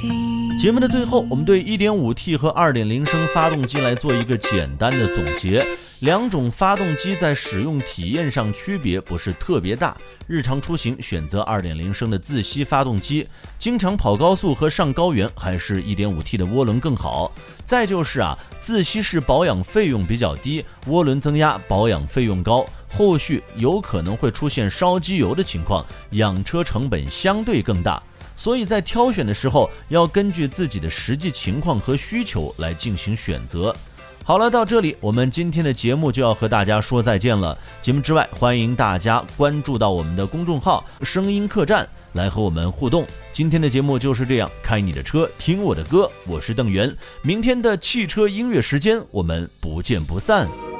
节目的最后，我们对 1.5T 和 2.0 升发动机来做一个简单的总结。两种发动机在使用体验上区别不是特别大，日常出行选择 2.0 升的自吸发动机，经常跑高速和上高原还是 1.5T 的涡轮更好。再就是自吸式保养费用比较低，涡轮增压保养费用高，后续有可能会出现烧机油的情况，养车成本相对更大。所以在挑选的时候，要根据自己的实际情况和需求来进行选择。好了，到这里我们今天的节目就要和大家说再见了。节目之外，欢迎大家关注到我们的公众号声音客栈来和我们互动。今天的节目就是这样，开你的车听我的歌，我是邓源。明天的汽车音乐时间我们不见不散。